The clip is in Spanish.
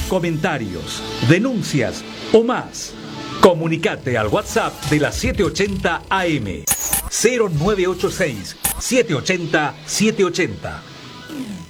comentarios, denuncias o más. Comunicate al WhatsApp de la 780 AM 0986 780 780.